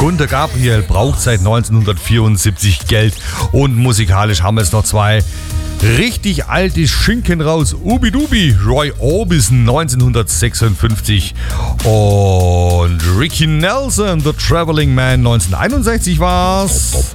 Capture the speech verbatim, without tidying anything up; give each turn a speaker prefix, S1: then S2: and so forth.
S1: Gunter Gabriel braucht seit neunzehnhundertvierundsiebzig Geld. Und musikalisch haben wir jetzt noch zwei richtig alte Schinken raus. Ubidubi, Roy Orbison neunzehnhundertsechsundfünfzig und Ricky Nelson, The Traveling Man neunzehnhunderteinundsechzig war's.